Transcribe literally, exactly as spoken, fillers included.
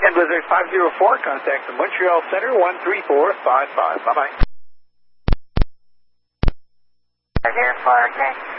And Blizzard five zero four, contact the Montreal Center, one three four five five. Bye-bye. five zero four, okay.